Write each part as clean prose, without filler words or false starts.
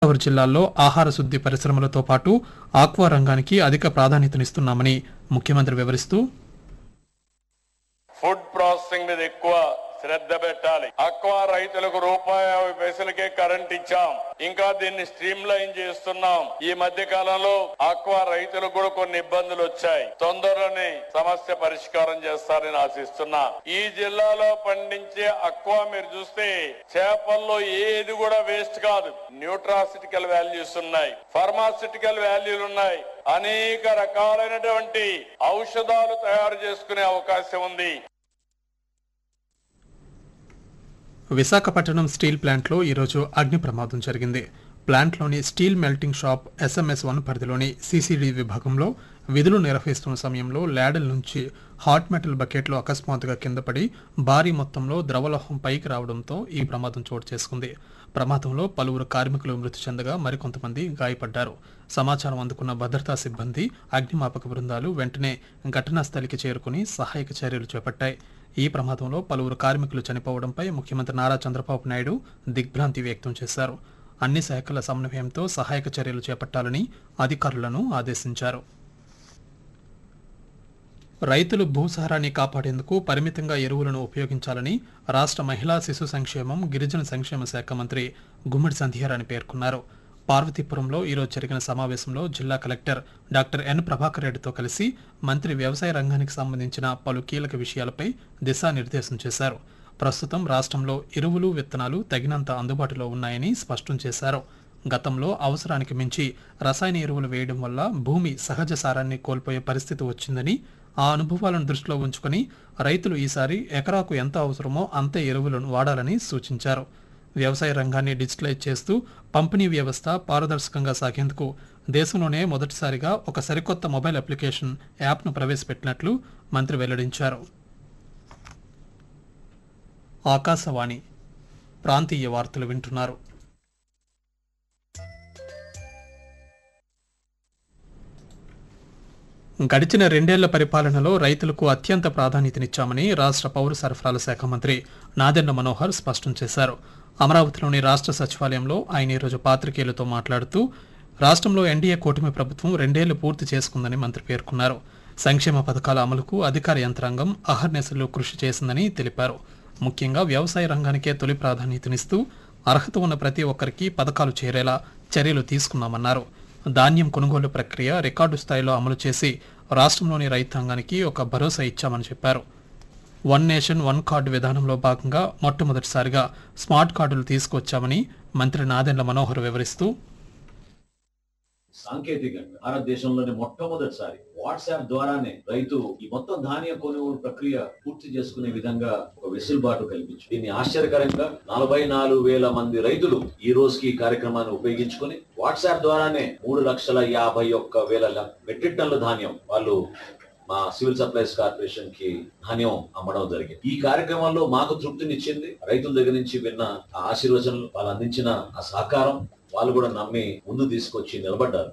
గోదావరి జిల్లాల్లో ఆహార శుద్ధి పరిశ్రమలతో పాటు ఆక్వా రంగానికి అధిక ప్రాధాన్యతనిస్తున్నామని ముఖ్యమంత్రి వివరిస్తూ ఫుడ్ ప్రాసెసింగ్ మీద ఎక్కువ శ్రద్ధ పెట్టాలి. ఆక్వా రైతులకు ₹50 కరెంట్ ఇచ్చాం. ఇంకా దీన్ని స్ట్రీమ్ లైన్ చేస్తున్నాం. ఈ మధ్య కాలంలో ఆక్వా రైతులకు కూడా కొన్ని ఇబ్బందులు వచ్చాయి. తొందరలోనే సమస్య పరిష్కారం చేస్తారని ఆశిస్తున్నా. ఈ జిల్లాలో పండించే ఆక్వా మీరు చూస్తే చేపల్లో ఏది కూడా వేస్ట్ కాదు. న్యూట్రాసిటికల్ వాల్యూస్ ఉన్నాయి, ఫార్మాసిటికల్ వాల్యూలు ఉన్నాయి, అనేక రకాలైనటువంటి ఔషధాలు తయారు చేసుకునే అవకాశం ఉంది. విశాఖపట్నం స్టీల్ ప్లాంట్లో ఈరోజు అగ్ని ప్రమాదం జరిగింది. ప్లాంట్లోని స్టీల్ మెల్టింగ్ షాప్ SMS1 పరిధిలోని CCD విభాగంలో విధులు నిర్వహిస్తున్న సమయంలో ల్యాడల్ నుంచి హాట్ మెటల్ బకెట్లు అకస్మాత్తుగా కిందపడి భారీ మొత్తంలో ద్రవలోహం పైకి రావడంతో ఈ ప్రమాదం చోటు చేసుకుంది. ప్రమాదంలో పలువురు కార్మికులు మృతి చెందగా మరికొంతమంది గాయపడ్డారు. సమాచారం అందుకున్న భద్రతా సిబ్బంది, అగ్నిమాపక బృందాలు వెంటనే ఘటనా స్థలికి చేరుకుని సహాయక చర్యలు చేపట్టాయి. ఈ ప్రమాదంలో పలువురు కార్మికులు చనిపోవడంపై ముఖ్యమంత్రి నారా చంద్రబాబు నాయుడు దిగ్భ్రాంతి వ్యక్తం చేశారు. అన్ని శాఖల సమన్వయంతో సహాయక చర్యలు చేపట్టాలని అధికారులను ఆదేశించారు. రైతులు భూసారాన్ని కాపాడేందుకు పరిమితంగా ఎరువులను ఉపయోగించాలని రాష్ట్ర మహిళా శిశు సంక్షేమం, గిరిజన సంక్షేమ శాఖ మంత్రి గుమ్మడి సంధ్యారాణి పేర్కొన్నారు. పార్వతీపురంలో ఈరోజు జరిగిన సమావేశంలో జిల్లా కలెక్టర్ డాక్టర్ ఎన్ ప్రభాకర్ రెడ్డితో కలిసి మంత్రి వ్యవసాయ రంగానికి సంబంధించిన పలు కీలక విషయాలపై దిశానిర్దేశం చేశారు. ప్రస్తుతం రాష్ట్రంలో ఎరువులు, విత్తనాలు తగినంత అందుబాటులో ఉన్నాయని స్పష్టం చేశారు. గతంలో అవసరానికి మించి రసాయన ఎరువులు వేయడం వల్ల భూమి సహజ సారాన్ని కోల్పోయే పరిస్థితి వచ్చిందని, ఆ అనుభవాలను దృష్టిలో ఉంచుకుని రైతులు ఈసారి ఎకరాకు ఎంత అవసరమో అంతే ఎరువులను వాడాలని సూచించారు. వ్యవసాయ రంగాన్ని డిజిటలైజ్ చేస్తూ పంపిణీ వ్యవస్థ పారదర్శకంగా సాగేందుకు దేశంలోనే మొదటిసారిగా ఒక సరికొత్త మొబైల్ అప్లికేషన్ యాప్ను ప్రవేశపెట్టినట్లు మంత్రి వెల్లడించారు. ఆకాశవాణి ప్రాంతీయ వార్తలు వింటున్నారు. గడిచిన 2 ఏళ్ల పరిపాలనలో రైతులకు అత్యంత ప్రాధాన్యతనిచ్చామని రాష్ట్ర పౌర సరఫరాల శాఖ మంత్రి నాదెండ్ల మనోహర్ స్పష్టం చేశారు. అమరావతిలోని రాష్ట్ర సచివాలయంలో ఆయన ఈరోజు పాత్రికేయులతో మాట్లాడుతూ రాష్ట్రంలో ఎన్డీఏ కూటమి ప్రభుత్వం 2 ఏళ్లు పూర్తి చేసుకుందని మంత్రి పేర్కొన్నారు. సంక్షేమ పథకాల అమలుకు అధికార యంత్రాంగం అహర్నిశలు కృషి చేసిందని తెలిపారు. ముఖ్యంగా వ్యవసాయ రంగానికే తొలి ప్రాధాన్యతనిస్తూ అర్హత ఉన్న ప్రతి ఒక్కరికి పథకాలు చేరేలా చర్యలు తీసుకున్నామన్నారు. ధాన్యం కొనుగోలు ప్రక్రియ రికార్డు స్థాయిలో అమలు చేసి రాష్ట్రంలోని రైతాంగానికి ఒక భరోసా ఇచ్చామని చెప్పారు. వన్ నేషన్ వన్ కార్డు విధానంలో భాగంగా మొట్టమొదటిసారిగా స్మార్ట్ కార్డులు తీసుకొచ్చామని మంత్రి నాదెండ్ల మనోహర్ వివరిస్తూ సాంకేతికంగా భారతదేశంలోని మొట్టమొదటిసారి వాట్సాప్ ద్వారానే రైతు ఈ మొత్తం ధాన్య కొనుగోలు ప్రక్రియ పూర్తి చేసుకునే విధంగా ఒక వెసులుబాటు కల్పించు. దీన్ని ఆశ్చర్యకరంగా 44,000 మంది రైతులు ఈ రోజుకి ఈ కార్యక్రమాన్ని ఉపయోగించుకుని వాట్సాప్ ద్వారానే 3,51,000 మెట్రిక్ టన్నుల ధాన్యం వాళ్ళు మా సివిల్ సప్లైస్ కార్పొరేషన్ కి ధాన్యం అమ్మడం జరిగింది. ఈ కార్యక్రమంలో మాకు తృప్తినిచ్చింది. రైతుల దగ్గర నుంచి విన్న ఆ ఆశీర్వచనలు, వాళ్ళు అందించిన ఆ సహకారం, వాళ్ళు కూడా నమ్మి ముందు తీసుకొచ్చి నిలబడ్డారు.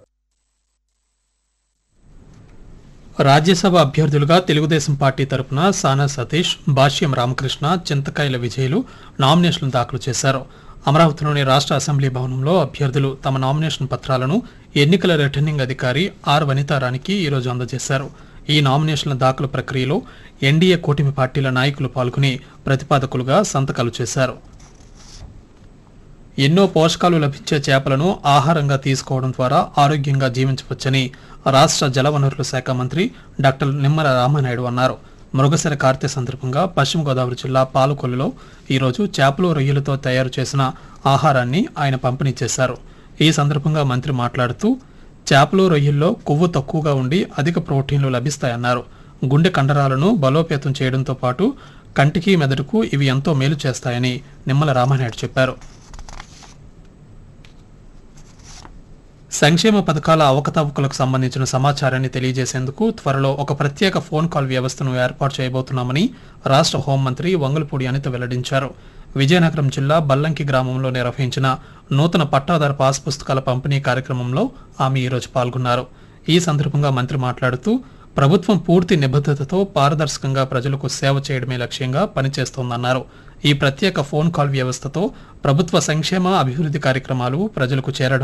రాజ్యసభ అభ్యర్థులుగా తెలుగుదేశం పార్టీ తరపున సానా సతీష్, భాష్యం రామకృష్ణ, చింతకాయల విజయులు నామినేషన్లు దాఖలు చేశారు. అమరావతిలోని రాష్ట్ర అసెంబ్లీ భవనంలో అభ్యర్థులు తమ నామినేషన్ పత్రాలను ఎన్నికల రిటర్నింగ్ అధికారి ఆర్ వనితారానికి ఈరోజు అందజేశారు. ఈ నామినేషన్ల దాఖలు ప్రక్రియలో ఎన్డీఏ కూటమి పార్టీల నాయకులు పాల్గొని ప్రతిపాదకులుగా సంతకాలు చేశారు. ఎన్నో పోషకాలు లభించే చేపలను ఆహారంగా తీసుకోవడం ద్వారా ఆరోగ్యంగా జీవించవచ్చని రాష్ట్ర జలవనరుల శాఖ మంత్రి డాక్టర్ నిమ్మల రామానాయుడు అన్నారు. మృగశిర కార్తె సందర్భంగా పశ్చిమ గోదావరి జిల్లా పాలకొల్లులో ఈరోజు చేపలు, రొయ్యలతో తయారు చేసిన ఆహారాన్ని ఆయన పంపిణీ చేశారు. ఈ సందర్భంగా మంత్రి మాట్లాడుతూ చేపలు, రొయ్యల్లో కొవ్వు తక్కువగా ఉండి అధిక ప్రోటీన్లు లభిస్తాయన్నారు. గుండె కండరాలను బలోపేతం చేయడంతో పాటు కంటికి, మెదడుకు ఇవి ఎంతో మేలు చేస్తాయని నిమ్మల రామానాయుడు చెప్పారు. సంక్షేమ పథకాల అవకతవకలకు సంబంధించిన సమాచారాన్ని తెలియజేసేందుకు త్వరలో ఒక ప్రత్యేక ఫోన్ కాల్ వ్యవస్థను ఏర్పాటు చేయబోతున్నామని రాష్ట్ర హోంమంత్రి వంగలపూడి అనిత వెల్లడించారు. విజయనగరం జిల్లా బల్లంకి గ్రామంలో నిర్వహించిన నూతన పట్టాదారు పాస్ పుస్తకాల పంపిణీ కార్యక్రమంలో ఆమె ఈరోజు పాల్గొన్నారు. ఈ సందర్భంగా మంత్రి మాట్లాడుతూ ప్రభుత్వం పూర్తి నిబద్ధతతో పారదర్శకంగా ప్రజలకు సేవ చేయడమే లక్ష్యంగా పనిచేస్తోందన్నారు. ఈ ప్రత్యేక ఫోన్ కాల్ వ్యవస్థతో ప్రభుత్వ సంక్షేమ, అభివృద్ధి కార్యక్రమాలు ప్రజలకు చేరడం